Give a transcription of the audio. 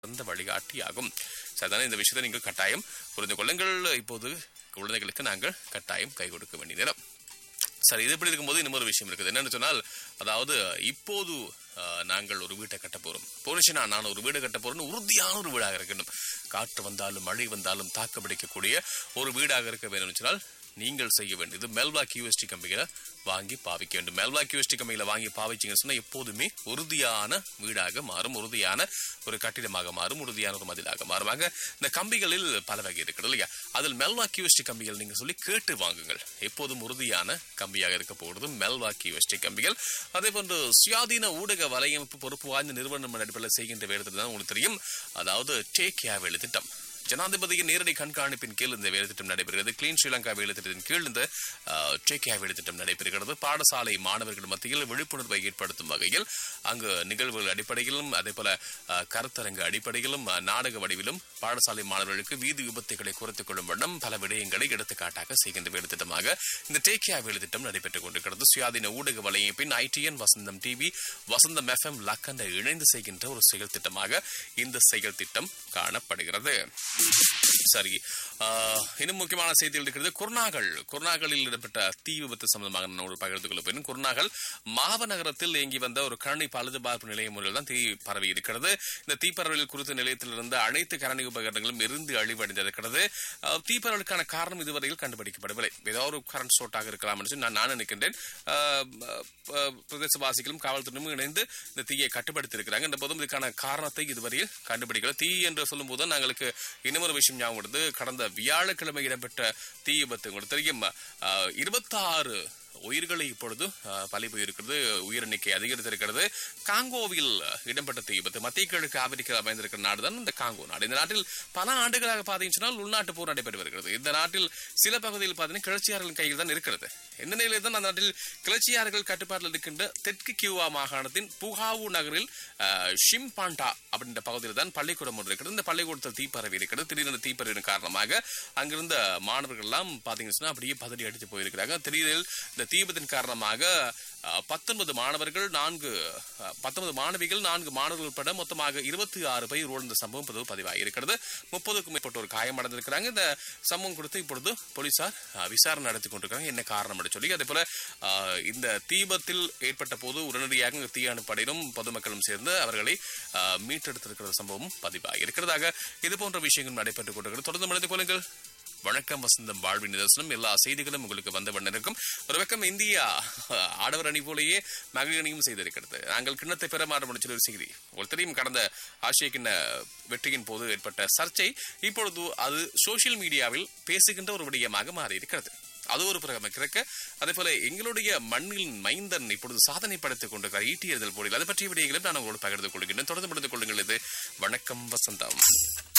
சிறந்த வழிகாட்டியாகும். சாதாரண இந்த விஷயத்தை நீங்கள் கட்டாயம் புரிந்து கொள்ளுங்கள். இப்போது குழந்தைகளுக்கு நாங்கள் கட்டாயம் கை கொடுக்க வேண்டிய நேரம். சரி, இது இப்படி இருக்கும்போது இன்னொரு விஷயம் இருக்குது. என்னன்னு சொன்னால், அதாவது இப்போது நாங்கள் ஒரு வீட்டை கட்ட போறோம். போனிச்சுனா நான் ஒரு வீடு கட்ட போறேன்னு உறுதியான ஒரு வீடாக இருக்கணும். காற்று வந்தாலும் மழை வந்தாலும் தாக்கு பிடிக்கக்கூடிய ஒரு வீடாக இருக்க வேணும்னு சொன்னால் நீங்கள் செய்ய வேண்டியது மெல்வா QST கம்பிகளை வாங்கி பாவிக்க வேண்டும். மெல்வா QST கம்பிகளை வாங்கி பாவிச்சிங்கன்னு சொன்னா எப்போதுமே உறுதியான வீடாக மாறும், உறுதியான ஒரு கட்டிடமாக மாறும், உறுதியான ஒரு மதிலாக மாறும். இந்த கம்பிகளில் பல வகை இருக்குது இல்லையா? அதில் மெல்வா QST கம்பிகள் நீங்க சொல்லி கேட்டு வாங்குங்கள். எப்போதும் உறுதியான கம்பியாக இருக்க போகிறது மெல்வா QST கம்பிகள். அதே போன்று சுயாதீன ஊடக வலையமைப்பு பொறுப்பு வாய்ந்த நிறுவனம் அடிப்படையில் செய்கின்ற வேலை தான் உங்களுக்கு தெரியும். அதாவது டேக் கேர் வேலை திட்டம். ஜனாதிபதியின் நேரடி கண்காணிப்பின் கீழ் இந்த வேலை திட்டம் நடைபெறுகிறது. கிளீன் ஸ்ரீலங்கா வேலை திட்டத்தின் கீழ் இந்த டேக் கேர் வேலை திட்டம் நடைபெறுகிறது. பாடசாலை மாணவர்கள் மத்தியில் விழிப்புணர்வை ஏற்படுத்தும் வகையில் அங்கு நிகழ்வுகள் அடிப்படையிலும் அதே போல கருத்தரங்கு அடிப்படையிலும் நாடக வடிவிலும் பாடசாலை மாணவர்களுக்கு வீதி விபத்துகளை குறைத்துக் கொள்ளும் வண்ணம் பல விடயங்களை எடுத்துக்காட்டாக செய்கின்ற வேலை திட்டமாக இந்த டேக் கேர் வேலை திட்டம் நடைபெற்றுக் கொண்டிருக்கிறது. சுயாதீன ஊடக வலையமைப்பின் ITN, வசந்தம் TV, வசந்தம் FM, லக்கண்ட இணைந்து செய்கின்ற ஒரு செயல் திட்டமாக இந்த செயல் திட்டம் காணப்படுகிறது. சரி, இன்னும் முக்கியமான செய்திகள் இருக்கிறது. குர்நாகலில் இடம்பெற்ற தீ விபத்து சம்பந்தமாக நான் பகிர்ந்து கொள்ள போகிறேன். குர்நாகல் மாவநகரத்தில் இயங்கி வந்த ஒரு கரணி பழுதுபார்ப்பு நிலையம் முறையில் தான் தீ பரவி இருக்கிறது. இந்த தீப்பரவலில் குறித்த நிலையத்தில் இருந்த அனைத்து கரணி உபகரணங்களும் எரிந்து அழிவடைந்திருக்கிறது. தீப்பரவலுக்கான காரணம் இதுவரையில் கண்டுபிடிக்கப்படவில்லை. ஏதாவது ஒரு கரண்ட் ஷார்ட்டாக இருக்கலாம் என்று நான் நினைக்கின்றேன். பிரதேசவாசிகளும் காவல்துறையும் இணைந்து இந்த தீயை கட்டுப்படுத்தி இருக்கிறாங்க. இந்த போதும் இதுக்கான காரணத்தை இதுவரையில் கண்டுபிடிக்கல. தீ என்று சொல்லும் போது நாங்களுக்கு இன்னொரு விஷயம் ஞாபகம் வருது. கடந்த வியாழக்கிழமை இடம்பெற்ற தீ விபத்து உங்களுக்கு தெரியும். 26 உயிர்களை இப்பொழுது பலி போயிருக்கிறது. உயிர் எண்ணிக்கை அதிகரித்திருக்கிறது. காங்கோவில் இடம்பெற்ற தீ விபத்து. மத்திய கிழக்கு ஆப்பிரிக்கா அமைந்திருக்கிற நாடுதான் இந்த காங்கோ நாடு. இந்த நாட்டில் பல ஆண்டுகளாக பாத்தீங்கன்னா உள்நாட்டு போர் நடைபெற்று வருகிறது. இந்த நாட்டில் சில பகுதியில் பார்த்தீங்கன்னா கிளர்ச்சியாளர்கள் கையில் தான் இருக்கிறது. இந்த நிலையில் தான் அந்த நாட்டில் கிளர்ச்சியாளர்கள் கட்டுப்பாட்டில் இருக்கின்ற தெற்கு கியூவா மாகாணத்தின் புகாவு நகரில் ஷிம்பாண்டா அப்படின்ற பகுதியில் தான் பள்ளிக்கூடம் ஒன்று இருக்கிறது. இந்த பள்ளிக்கூடத்தில் தீப்பரவி இருக்கிறது. திடீரென தீப்பரவின் காரணமாக அங்கிருந்த மாணவர்கள் எல்லாம் பாத்தீங்கன்னா அப்படியே பதறி அடித்து போயிருக்கிறாங்க. திடீரில் இந்த தீபத்தின் காரணமாக 19 மாணவர்கள் 19 மாணவிகள் 4 மாணவர்கள் உட்பட மொத்தமாக 26 பேர் உயிரிழந்த சம்பவம் பதிவாகி இருக்கிறது. 30க்கும் மேற்பட்டோர் காயமடைந்திருக்கிறாங்க. இந்த சம்பவம் குறித்து இப்பொழுது போலீசார் விசாரணை நடத்தி கொண்டிருக்கிறாங்க. என்ன காரணம் சொல்லி. அதே போல இந்த தீபத்தில் ஏற்பட்ட போது உடனடியாக தீயணைப்பு படையினரும் பொதுமக்களும் சேர்ந்து அவர்களை மீட்டெடுத்திருக்கிற சம்பவம் பதிவாகி இருக்கிறதாக இது போன்ற விஷயங்கள் நடைபெற்றுக் கொண்டிருக்கிறது. தொடர்ந்து மனித கொள்ளுங்கள். வணக்கம் வசந்தம், வாழ்வின் நிதர்சனம். எல்லா செய்திகளும் உங்களுக்கு வந்த வண்ணம் இருக்கும். ஒரு பக்கம் இந்தியா ஆடவர் அணி போலேயே மகளிர் அணியும் செய்திருக்கிறது. நாங்கள் கிண்ணத்தை பெற மாட்டோம் சொல்லி ஒரு செய்தி உங்களுக்கு தெரியும். கடந்த ஆசிய கிண்ண வெற்றியின் போது ஏற்பட்ட சர்ச்சை இப்பொழுது அது சோசியல் மீடியாவில் பேசுகின்ற ஒரு விடயமாக மாறி இருக்கிறது. அது ஒரு புறம் கிடக்க, அதே போல எங்களுடைய மண்ணில் மைந்தன் இப்பொழுது சாதனை படைத்துக் கொண்டிருக்கிறார் ஈட்டியறிதல் போட்டியில். அது பற்றிய விடயங்களும் நான் உங்களோடு பகிர்ந்து கொள்கின்றேன். தொடர்ந்து பகிர்ந்து கொள்ளுங்கள். இது வணக்கம் வசந்தம்.